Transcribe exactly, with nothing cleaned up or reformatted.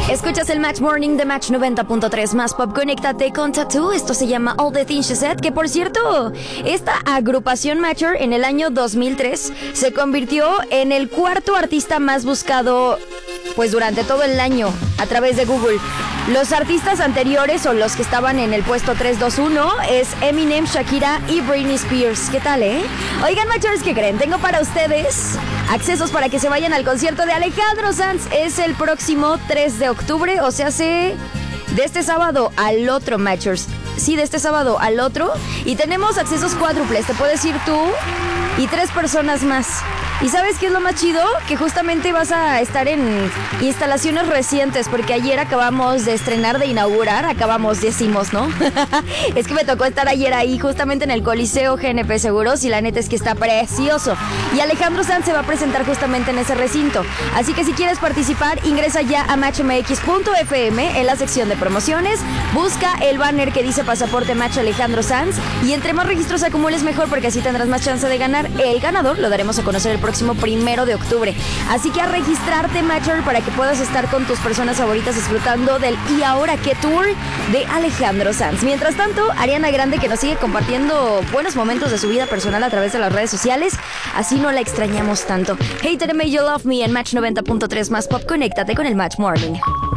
Escuchas el Match Morning de Match noventa punto tres más pop. Conéctate con Tattoo. Esto se llama All the Things She Said, que por cierto, esta agrupación Matcher en el año dos mil tres se convirtió en el cuarto artista más buscado pues durante todo el año a través de Google. Los artistas anteriores o los que estaban en el puesto tres dos uno es Eminem, Shakira y Britney Spears. ¿Qué tal, eh? Oigan, Matchers, ¿qué creen? Tengo para ustedes accesos para que se vayan al concierto de Alejandro Sanz. Es el próximo tres de octubre, o sea, hace de este sábado al otro, Matchers. Sí, de este sábado al otro. Y tenemos accesos cuádruples. Te puedes ir tú y tres personas más. ¿Y sabes qué es lo más chido? Que justamente vas a estar en instalaciones recientes, porque ayer acabamos de estrenar, de inaugurar, acabamos, decimos, ¿no? Es que me tocó estar ayer ahí, justamente en el Coliseo G N P Seguros, y la neta es que está precioso. Y Alejandro Sanz se va a presentar justamente en ese recinto. Así que si quieres participar, ingresa ya a match m x punto f m en la sección de promociones, busca el banner que dice Pasaporte Match Alejandro Sanz, y entre más registros acumules mejor, porque así tendrás más chance de ganar. El ganador lo daremos a conocer el próximo primero de octubre. Así que a registrarte, Matcher, para que puedas estar con tus personas favoritas disfrutando del ¿Y ahora qué tour? De Alejandro Sanz. Mientras tanto, Ariana Grande, que nos sigue compartiendo buenos momentos de su vida personal a través de las redes sociales, así no la extrañamos tanto. Hater May You Love Me en Match noventa punto tres más pop. Conéctate con el Match Morning.